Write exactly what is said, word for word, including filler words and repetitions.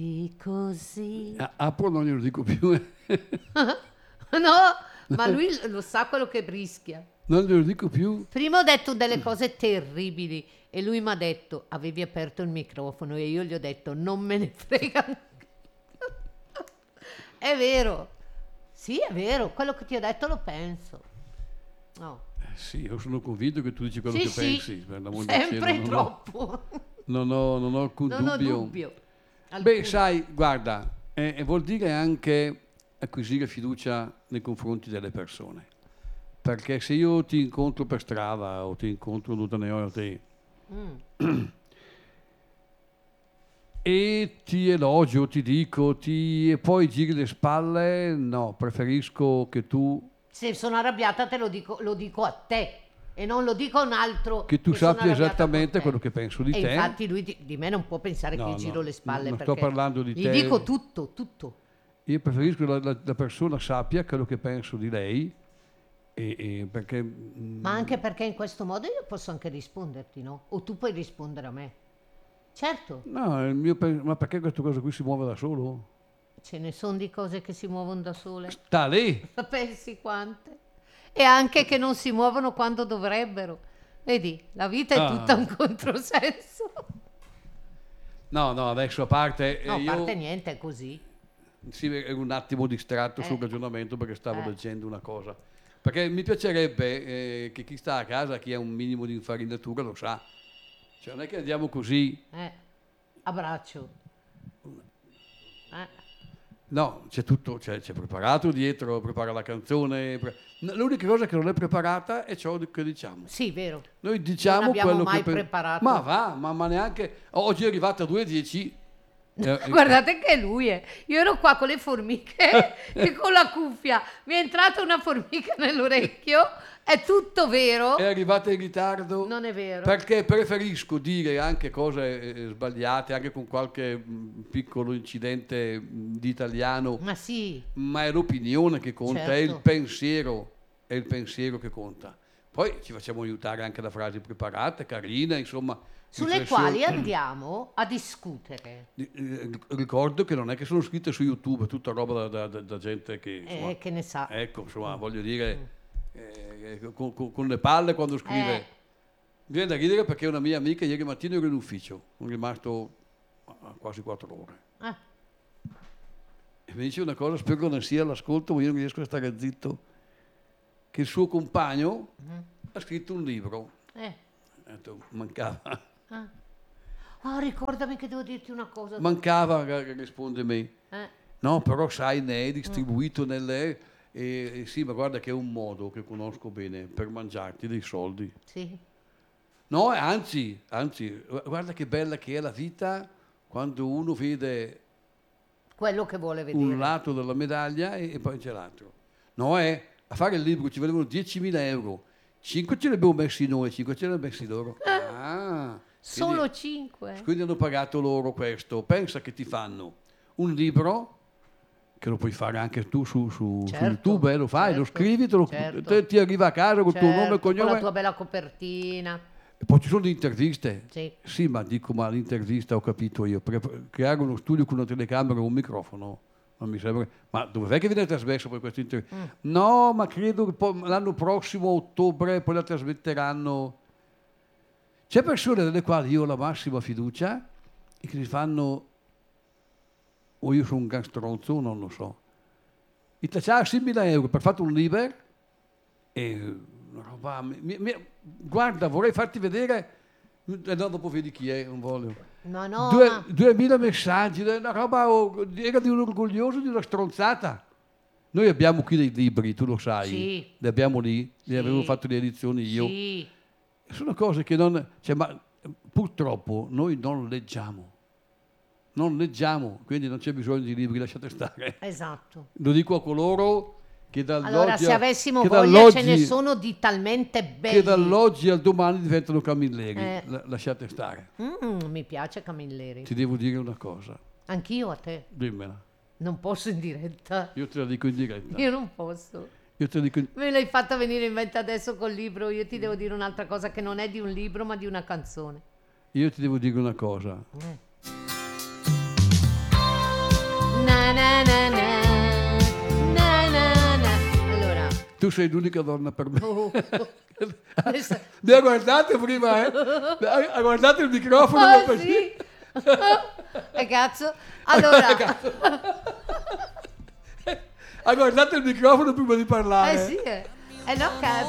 Così. Ah, Apro, non glielo dico più. eh. No, ma lui lo sa quello che rischia. Non glielo dico più. Prima ho detto delle cose terribili e lui mi ha detto, avevi aperto il microfono e io gli ho detto, non me ne frega. È vero. Sì, è vero, quello che ti ho detto lo penso. No. Eh, sì, io sono convinto che tu dici quello Sì, che sì, pensi. Per l'amor del sempre cielo, non ho- troppo. Non ho, non ho alcun Non ho dubbio. dubbio. Beh, Alcuno. sai, guarda, eh, eh, vuol dire anche acquisire fiducia nei confronti delle persone. Perché se io ti incontro per strada o ti incontro tutta ne te Mm. e ti elogio, ti dico, ti... e poi giri le spalle, no, preferisco che tu, Se sono arrabbiata te lo dico, lo dico a te e non lo dico a un altro che tu sono sappia arrabbiata con esattamente te. quello che penso di E te. infatti lui di, di me non può pensare No, che gli giro no, le spalle non perché sto parlando di gli te. dico tutto, tutto. Io preferisco che la, la- la persona sappia quello che penso di lei, e, e perché... mm, Ma anche perché in questo modo io posso anche risponderti, no? O tu puoi rispondere a me. Certo, No, il mio pe- ma perché questa cosa qui si muove da solo? ce ne sono di cose che si muovono da sole. Sta lì! Pensi quante? E anche che non si muovono quando dovrebbero. Vedi, la vita è Ah. tutta un controsenso. No, no, adesso a parte... eh, No, a io... parte niente, è così. Sì, ero un attimo distratto Eh. sul ragionamento perché stavo Eh. leggendo una cosa. Perché mi piacerebbe eh, che chi sta a casa, chi ha un minimo di infarinatura, lo sa. Cioè, non è che andiamo così. Eh, a braccio. Eh, No, c'è tutto, c'è, c'è preparato dietro, prepara la canzone. pre- No, l'unica cosa che non è preparata è ciò che diciamo. sì, vero. Noi diciamo Non abbiamo quello mai che... pe- preparato. Ma va, ma, ma neanche... Oggi è arrivata a due e dieci. Eh, eh, Guardate che lui è. Io ero qua con le formiche e con la cuffia. Mi è entrata una formica nell'orecchio. È tutto vero. È arrivata in ritardo. Non è vero. Perché preferisco dire anche cose eh, sbagliate, anche con qualche mh, piccolo incidente mh, di italiano, Ma sì, ma è l'opinione che conta, è il Certo. pensiero, è il pensiero che conta. Poi ci facciamo aiutare anche da frasi preparate, carine, insomma. sulle riflessioni. quali andiamo a discutere. Eh, Ricordo che non è che sono scritte su YouTube, è tutta roba da, da- da gente che... Eh, insomma, che ne sa. ecco, insomma, voglio dire, eh, con, con- con le palle quando scrive... Eh. Mi viene da ridere perché una mia amica ieri mattina ero in ufficio, sono rimasto a quasi quattro ore. Eh, E mi dice una cosa, spero che non sia all'ascolto, ma io non riesco a stare zitto, che il suo compagno ha scritto un libro. eh, Ho detto, mancava, eh. Ah, ricordami che devo dirti una cosa. mancava, che risponde me. Eh, No, però sai, ne è distribuito nelle... E, e sì, ma guarda che è un modo che conosco bene per mangiarti dei soldi. sì. No, anzi, anzi, guarda che bella che è la vita quando uno vede Quello che vuole vedere. un lato della medaglia e, e poi c'è l'altro. No, è, a fare il libro ci volevano diecimila euro, cinque ce li abbiamo messi noi, cinque ce li hanno messi loro. Ah, Solo quindi, cinque. quindi hanno pagato loro questo. Pensa che ti fanno un libro, che lo puoi fare anche tu su, su- su Certo, YouTube, eh, lo fai, lo certo, scrivi, te lo- certo. te- ti arriva a casa con il tuo nome e Certo, con la cognome. tua bella copertina. E poi ci sono le interviste. Sì. Sì, ma dico, ma l'intervista ho capito io, per creare uno studio con una telecamera e un microfono, non mi sembra... Ma dov'è che viene trasmesso poi questa intervista? Mm. No, ma credo che poi l'anno prossimo, a ottobre, poi la trasmetteranno. C'è persone delle quali io ho la massima fiducia e che si fanno... O io sono un gran stronzo, non lo so. I tacciare seimila euro per fare un libro e una roba... mi- mi- guarda, vorrei farti vedere... Eh, no, dopo vedi chi è, non voglio. No, no, Due- ma- duemila messaggi, una roba, oh, era di un orgoglioso di una stronzata. Noi abbiamo qui dei libri, tu lo sai, Sì. li abbiamo lì, li Sì. avevo fatto le edizioni io. Sì. Sono cose che non... Cioè, ma eh, purtroppo noi non leggiamo. Non leggiamo, quindi non c'è bisogno di libri, lasciate stare. Esatto. Lo dico a coloro che dall'oggi, Allora, a- se avessimo che voglia, ce ne dall'oggi- sono di talmente belli. che dall'oggi al domani diventano camilleri. Eh. La- lasciate stare. Mm, mi piace Camilleri. Ti devo dire una cosa, Anch'io a te. dimmela. Non posso in diretta. Io te la dico in diretta. Io non posso. Io te la dico in... Me l'hai fatta venire in mente adesso col libro. Io ti devo dire un'altra cosa che non è di un libro, ma di una canzone. Io ti devo dire una cosa. Eh. na na na na, na na na. Allora. Tu sei l'unica donna per me. Oh. Mi ha guardato prima, eh? Ha guardato il microfono. Oh, sì. E cazzo. Allora. Ha guardato il microfono prima di parlare. Eh sì. Eh no, ca-